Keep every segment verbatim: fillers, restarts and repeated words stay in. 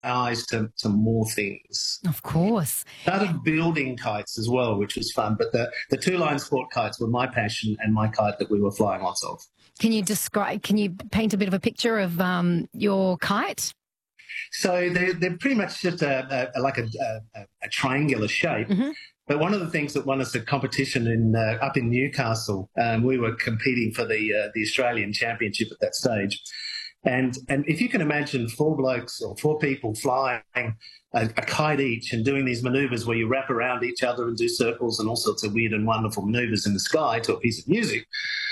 eyes to, to more things. Of course. Started building kites as well, which was fun. But the, the two-line sport kites were my passion and my kite that we were flying lots of. Can you describe, can you paint a bit of a picture of um, your kite? So they're, they're pretty much just a, a, like a, a, a triangular shape. Mm-hmm. But one of the things that won us a competition in uh, up in Newcastle, um, we were competing for the uh, the Australian Championship at that stage. And and if you can imagine four blokes or four people flying a, a kite each and doing these manoeuvres where you wrap around each other and do circles and all sorts of weird and wonderful manoeuvres in the sky to a piece of music.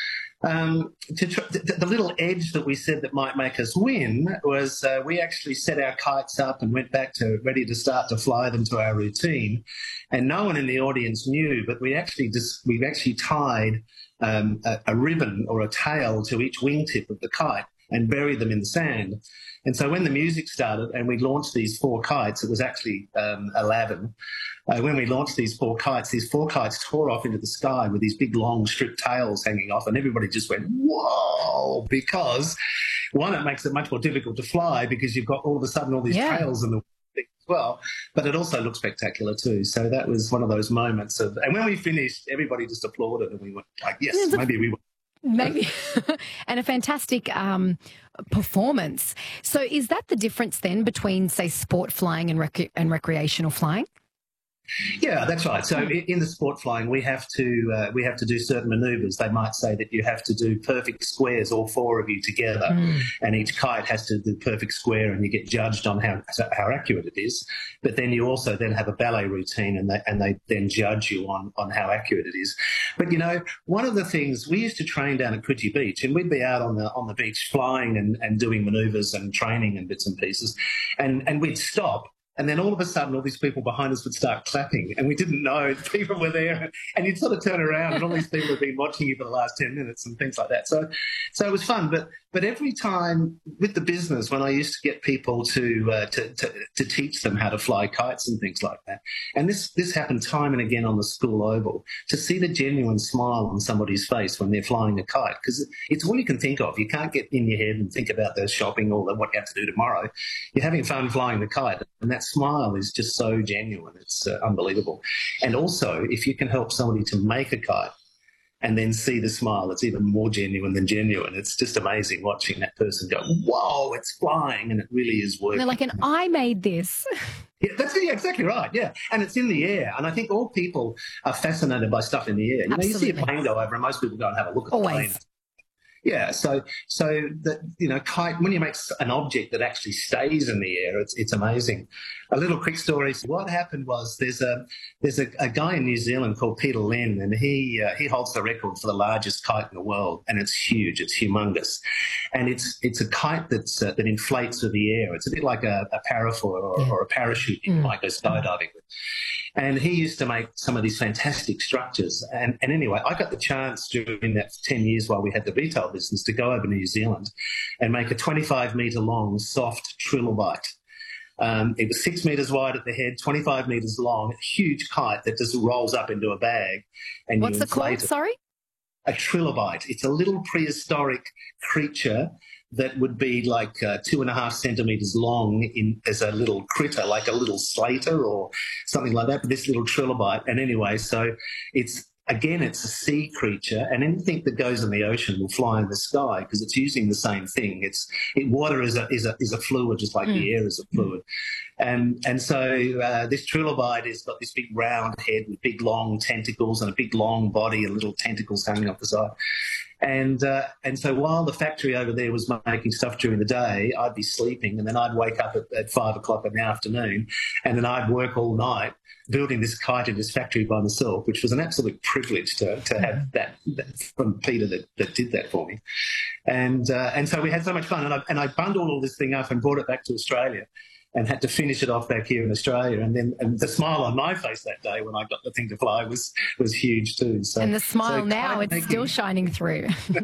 Um, to tr- the, the little edge that we said that might make us win was uh, we actually set our kites up and went back to ready to start to fly them to our routine, and no one in the audience knew, but we actually just we've actually tied um, a, a ribbon or a tail to each wingtip of the kite and buried them in the sand. And so when the music started and we launched these four kites, it was actually um, eleven. Uh, when we launched these four kites, these four kites tore off into the sky with these big, long, stripped tails hanging off, and everybody just went, whoa, because, one, it makes it much more difficult to fly because you've got all of a sudden all these yeah. tails in the thing as well, but it also looked spectacular too. So that was one of those moments of, and when we finished, everybody just applauded, and we were like, yes, maybe we were. Maybe. And a fantastic um, performance. So is that the difference then between, say, sport flying and, rec- and recreational flying? Yeah, that's right. So in the sport flying, we have to uh, we have to do certain manoeuvres. They might say that you have to do perfect squares, all four of you together, mm. and each kite has to do perfect square, and you get judged on how how accurate it is. But then you also then have a ballet routine, and they and they then judge you on on how accurate it is. But you know, one of the things we used to train down at Coogee Beach, and we'd be out on the on the beach flying and, and doing manoeuvres and training and bits and pieces, and and we'd stop. And then all of a sudden, all these people behind us would start clapping, and we didn't know people were there. And you'd sort of turn around, and all these people had been watching you for the last ten minutes and things like that. So, so it was fun. But but every time with the business, when I used to get people to uh, to, to to teach them how to fly kites and things like that, and this this happened time and again on the school oval, to see the genuine smile on somebody's face when they're flying a kite, because it's all you can think of. You can't get in your head and think about the shopping or what you have to do tomorrow. You're having fun flying the kite, and that's smile is just so genuine. It's uh, unbelievable. And also, if you can help somebody to make a kite and then see the smile, it's even more genuine than genuine. It's just amazing watching that person go, whoa, it's flying, and it really is working. And they're like, and I made this. Yeah, that's yeah, exactly right, yeah. And it's in the air. And I think all people are fascinated by stuff in the air. You know, you see a plane go over and most people go and have a look at Always. the plane. Yeah, so so that, you know, kite, when you make an object that actually stays in the air, it's it's amazing. A little quick story. So what happened was there's a there's a, a guy in New Zealand called Peter Lynn, and he uh, he holds the record for the largest kite in the world, and it's huge, it's humongous, and it's it's a kite that's uh, that inflates with the air. It's a bit like a, a parafoil or, yeah. or a parachute you mm. might go skydiving with. And he used to make some of these fantastic structures. And, and anyway, I got the chance during that ten years while we had the retail business to go over to New Zealand and make a twenty-five metre long soft trilobite. Um, it was six metres wide at the head, twenty-five metres long, a huge kite that just rolls up into a bag. And What's you it called, it. sorry? A trilobite. It's a little prehistoric creature that would be like uh, two and a half centimetres long in, as a little critter, like a little slater or something like that, but this little trilobite. And anyway, so it's, again, it's a sea creature, and anything that goes in the ocean will fly in the sky because it's using the same thing. It's it, water is a is a is a fluid, just like mm. the air is a fluid, and and so uh, this trilobite has got this big round head with big long tentacles and a big long body and little tentacles hanging off the side. And uh, and so while the factory over there was making stuff during the day, I'd be sleeping, and then I'd wake up at, at five o'clock in the afternoon, and then I'd work all night building this kite in this factory by myself, which was an absolute privilege to, to have that, that from Peter that, that did that for me. And uh, and so we had so much fun, and I, and I bundled all this thing up and brought it back to Australia, and had to finish it off back here in Australia. And then and the smile on my face that day when I got the thing to fly was was huge too. So, and the smile so now, it's making, still shining through.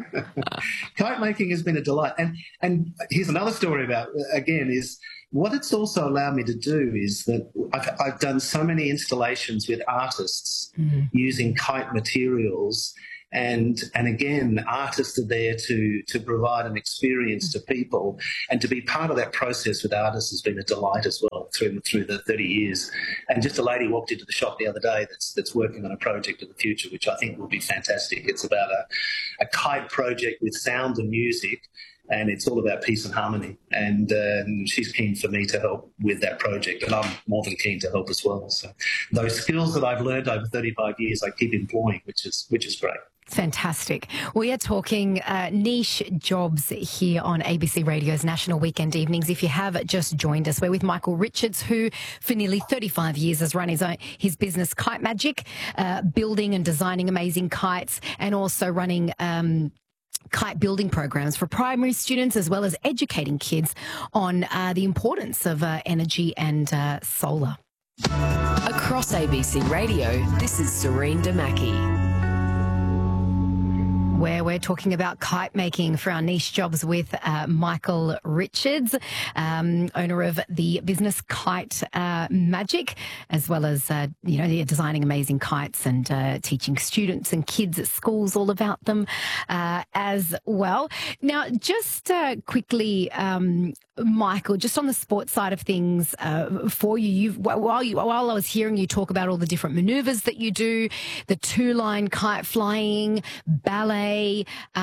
Kite making has been a delight. And and here's another story about, again, is what it's also allowed me to do is that I've, I've done so many installations with artists mm-hmm. using kite materials And and again, artists are there to to provide an experience to people, and to be part of that process with artists has been a delight as well through through the thirty years. And just a lady walked into the shop the other day that's that's working on a project in the future, which I think will be fantastic. It's about a, a kite project with sound and music, and it's all about peace and harmony. And um, she's keen for me to help with that project, and I'm more than keen to help as well. So those skills that I've learned over thirty-five years, I keep employing, which is which is great. Fantastic. We are talking uh, niche jobs here on A B C Radio's National Weekend Evenings. If you have just joined us, we're with Michael Richards, who for nearly thirty-five years has run his own, his business Kite Magic, uh, building and designing amazing kites, and also running um, kite building programs for primary students, as well as educating kids on uh, the importance of uh, energy and uh, solar. Across A B C Radio, this is Serene Damaki, where we're talking about kite making for our niche jobs with uh, Michael Richards, um, owner of the business Kite uh, Magic, as well as, uh, you know, designing amazing kites and uh, teaching students and kids at schools all about them uh, as well. Now, just uh, quickly, um, Michael, just on the sports side of things uh, for you, you've, while you, while I was hearing you talk about all the different manoeuvres that you do, the two-line kite flying, ballet,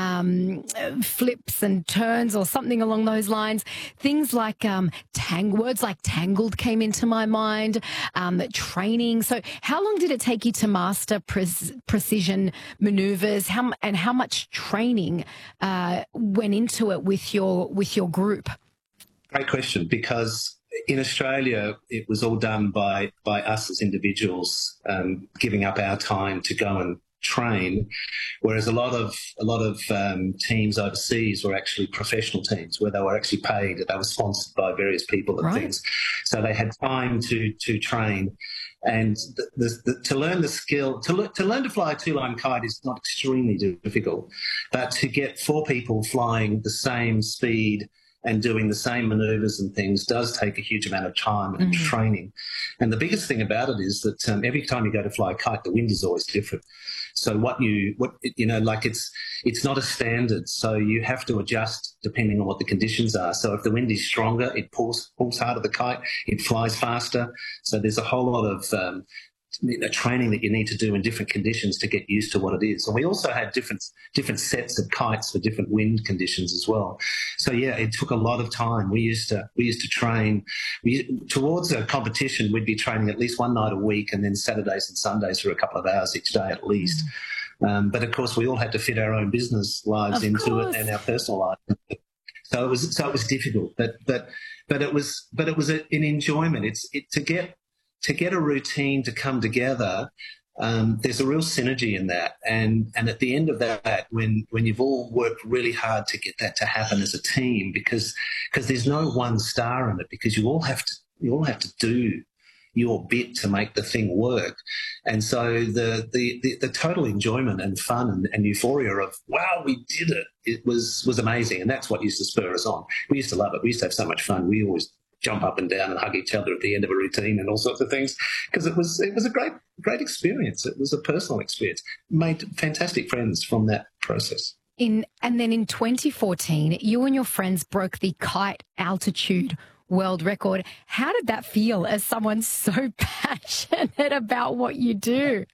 um, flips and turns or something along those lines, things like um, tang words like tangled came into my mind, um, training. So how long did it take you to master pre precision manoeuvres, how, and how much training uh, went into it with your, with your group? Great question, because in Australia it was all done by by us as individuals, um, giving up our time to go and train, whereas a lot of a lot of um, teams overseas were actually professional teams where they were actually paid. They were sponsored by various people and right. things, so they had time to to train. And the, the, the, to learn the skill, to, le to learn to fly a two-line kite is not extremely difficult, but to get four people flying the same speed and doing the same manoeuvres and things does take a huge amount of time and mm-hmm. training. And the biggest thing about it is that um, every time you go to fly a kite, the wind is always different. So what you, what you know, like it's it's not a standard. So you have to adjust depending on what the conditions are. So if the wind is stronger, it pulls pulls harder the kite, it flies faster. So there's a whole lot of um, you know, training that you need to do in different conditions to get used to what it is. And we also had different different sets of kites for different wind conditions as well. So yeah, it took a lot of time. We used to we used to train we, towards a competition. We'd be training at least one night a week, and then Saturdays and Sundays for a couple of hours each day at least. Mm. Um, but of course, we all had to fit our own business lives of into course. it and our personal life. So it was so it was difficult, but but but it was but it was a, an enjoyment. It's it to get. To get a routine to come together, um, there's a real synergy in that. And and at the end of that, when when you've all worked really hard to get that to happen as a team, because because there's no one star in it, because you all have to you all have to do your bit to make the thing work. And so the the the, the total enjoyment and fun and, and euphoria of wow, we did it, it was was amazing. And that's what used to spur us on. We used to love it. We used to have so much fun. We always jump up and down and hug each other at the end of a routine and all sorts of things, because it was it was a great great experience. It was a personal experience. Made fantastic friends from that process. In and then in twenty fourteen, you and your friends broke the kite altitude world record. How did that feel as someone so passionate about what you do?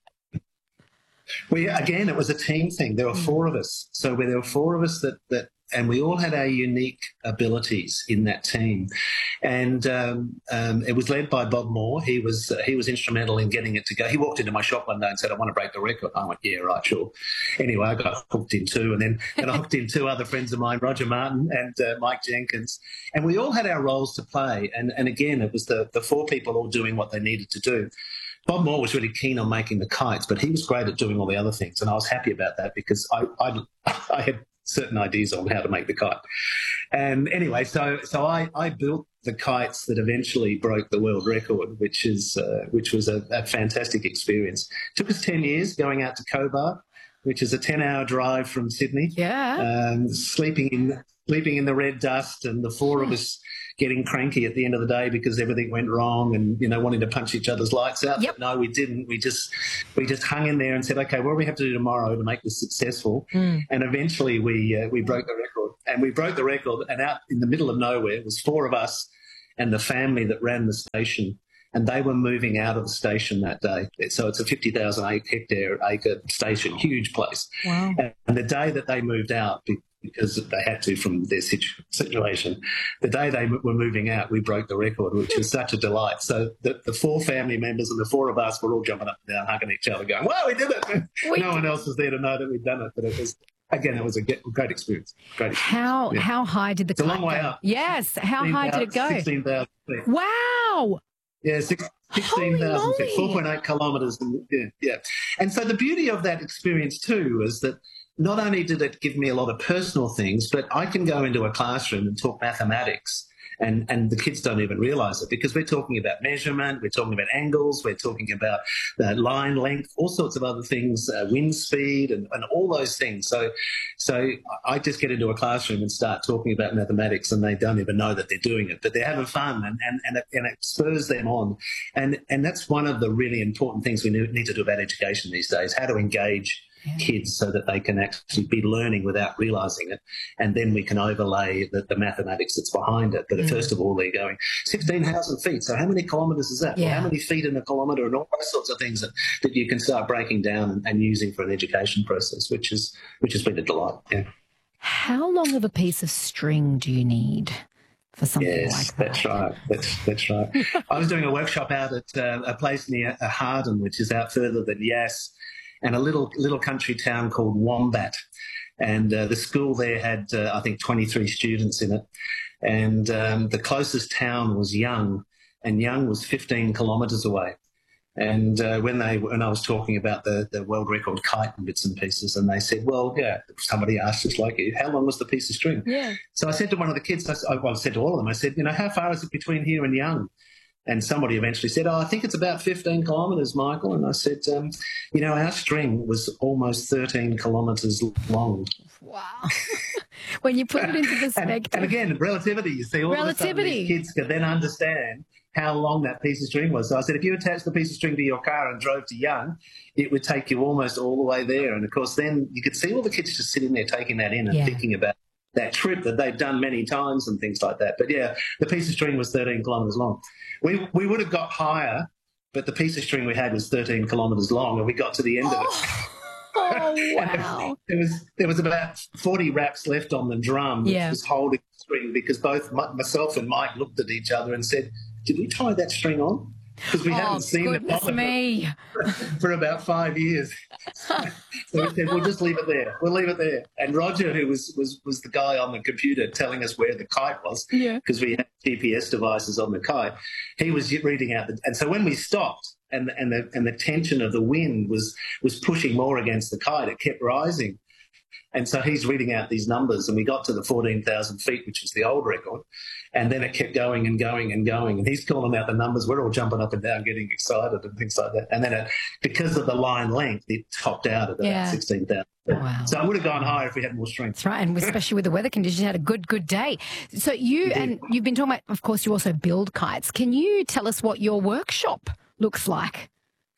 Well, yeah, again, it was a team thing. There were four of us, so there were four of us that that. And we all had our unique abilities in that team, and um, um, it was led by Bob Moore. He was uh, he was instrumental in getting it to go. He walked into my shop one day and said, "I want to break the record." I went, "Yeah, right, sure." Anyway, I got hooked in two, and then and I hooked in two other friends of mine, Roger Martin and uh, Mike Jenkins, and we all had our roles to play. And and again, it was the the four people all doing what they needed to do. Bob Moore was really keen on making the kites, but he was great at doing all the other things, and I was happy about that because I I, I had certain ideas on how to make the kite. And anyway, so so I, I built the kites that eventually broke the world record, which is uh, which was a, a fantastic experience. It took us ten years going out to Cobar, which is a ten-hour drive from Sydney. Yeah. Um, sleeping in sleeping in the red dust, and the four of us getting cranky at the end of the day because everything went wrong and, you know, wanting to punch each other's lights out. Yep. But no, we didn't. We just we just hung in there and said, okay, what do we have to do tomorrow to make this successful? Mm. And eventually we uh, we broke the record. And we broke the record, and out in the middle of nowhere, it was four of us and the family that ran the station, and they were moving out of the station that day. So it's a fifty thousand hectare acre station, huge place. Wow. And the day that they moved out, because they had to from their situ- situation, the day they were moving out, we broke the record, which was such a delight. So the, the four family members and the four of us were all jumping up and down, hugging each other, going, wow, we did it. We no one else was there to know that we'd done it, but it was... Again, it was a great experience. Great experience. How yeah. how high did the it's kite a long way go? up. Yes. How high did it go? sixteen thousand feet. Wow. Yeah, sixteen thousand feet, four point eight kilometres. Yeah, yeah. And so the beauty of that experience too is that not only did it give me a lot of personal things, but I can go into a classroom and talk mathematics. And, and the kids don't even realise it because we're talking about measurement, we're talking about angles, we're talking about uh, line length, all sorts of other things, uh, wind speed and, and all those things. So so I just get into a classroom and start talking about mathematics and they don't even know that they're doing it, but they're having fun and, and, and, it, and it spurs them on. And, and that's one of the really important things we need to do about education these days, how to engage Yeah. kids so that they can actually be learning without realising it, and then we can overlay the, the mathematics that's behind it. But mm. first of all, they're going sixteen thousand feet, so how many kilometres is that? Yeah. Well, how many feet in a kilometre, and all those sorts of things that, that you can start breaking down and, and using for an education process, which is which has been a delight. Yeah. How long of a piece of string do you need for something yes, like that? that's right. That's that's right. I was doing a workshop out at uh, a place near Harden, which is out further than Yass, and a little little country town called Wombat. And uh, the school there had, uh, I think, twenty-three students in it. And um, the closest town was Young, and Young was fifteen kilometres away. And uh, when they when I was talking about the, the world record kite and bits and pieces, and they said, well, yeah, somebody asked just like you, how long was the piece of string? Yeah. So I said to one of the kids, I, well, I said to all of them, I said, you know, how far is it between here and Young? And somebody eventually said, oh, I think it's about fifteen kilometres, Michael. And I said, um, you know, our string was almost thirteen kilometres long. Wow. When you put it into perspective. and, and again, relativity, you see, all relativity. of a sudden these kids could then understand how long that piece of string was. So I said, if you attached the piece of string to your car and drove to Young, it would take you almost all the way there. And, of course, then you could see all the kids just sitting there taking that in and yeah. thinking about that trip that they've done many times and things like that. But, yeah, the piece of string was thirteen kilometres long. We we would have got higher, but the piece of string we had was thirteen kilometres long, and we got to the end oh. of it. Oh, wow. there was there was about forty wraps left on the drum, which yeah. was holding the string, because both my, myself and Mike looked at each other and said, did we tie that string on? Because we oh, hadn't seen it goodness me. for about five years. So we said, we'll just leave it there. We'll leave it there. And Roger, who was, was, was the guy on the computer telling us where the kite was, because yeah. we had G P S devices on the kite, he was reading out. The, and so when we stopped and, and, the, and the tension of the wind was, was pushing more against the kite, it kept rising. And so he's reading out these numbers, and we got to the fourteen thousand feet, which was the old record, and then it kept going and going and going, and he's calling out the numbers. We're all jumping up and down, getting excited and things like that. And then it, because of the line length, it topped out at about yeah. sixteen thousand. Wow. So I would have gone higher if we had more strength. That's right, and especially with the weather conditions, you had a good, good day. So you, Indeed. And you've been talking about, of course, you also build kites. Can you tell us what your workshop looks like?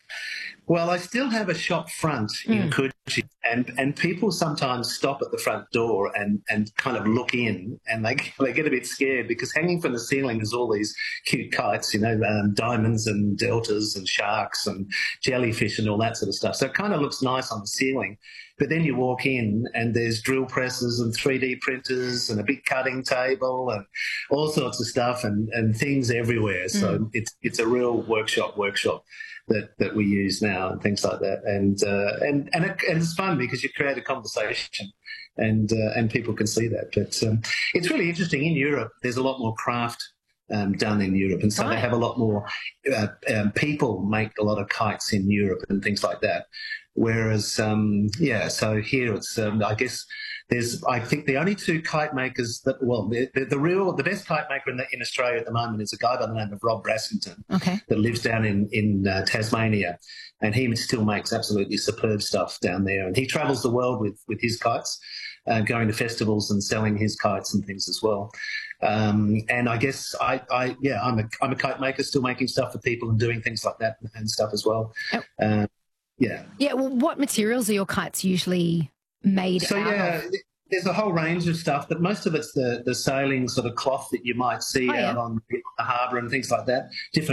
Well, I still have a shop front in mm. Coogee, and, and people sometimes stop at the front door and, and kind of look in, and they they get a bit scared because hanging from the ceiling is all these cute kites, you know, um, diamonds and deltas and sharks and jellyfish and all that sort of stuff. So it kind of looks nice on the ceiling. But then you walk in and there's drill presses and three D printers and a big cutting table and all sorts of stuff and, and things everywhere. So mm. it's it's a real workshop workshop that, that we use now and things like that. And uh, and and, it, and it's fun because you create a conversation and uh, and people can see that. But um, it's really interesting. In Europe, there's a lot more craft Um, done in Europe, and so right. they have a lot more uh, um, people make a lot of kites in Europe and things like that. Whereas, um, yeah, so here it's um, I guess there's I think the only two kite makers that well the, the, the real the best kite maker in, the, in Australia at the moment is a guy by the name of Rob Brassington okay. that lives down in in uh, Tasmania, and he still makes absolutely superb stuff down there, and he travels the world with with his kites. Uh, going to festivals and selling his kites and things as well. Um, and I guess I, I, yeah, I'm a, I'm a kite maker, still making stuff for people and doing things like that and stuff as well. Yep. Uh, yeah. Yeah. Well, what materials are your kites usually made So out yeah, of? there's a whole range of stuff, but most of it's the the sailing sort of cloth that you might see Oh, yeah. out on the harbour and things like that. Different